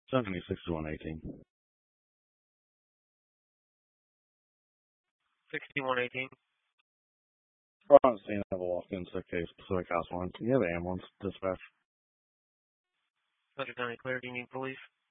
7118. 6118. We're on the scene of a walk-in sick case, Pacific House 1. Can you have an ambulance dispatch? 100 County Clear, do you need police?